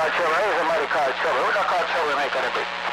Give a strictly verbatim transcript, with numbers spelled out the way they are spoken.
called Trouble. There's somebody called Trouble. Who that called Trouble maker the bit?